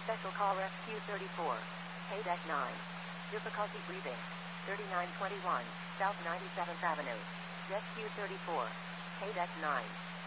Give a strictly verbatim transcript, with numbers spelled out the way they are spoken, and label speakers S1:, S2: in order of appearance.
S1: Special call Rescue thirty-four. Paydeck nine. Difficulty breathing. thirty-nine twenty-one, South ninety-seventh Avenue. Rescue thirty-four. Paydeck nine.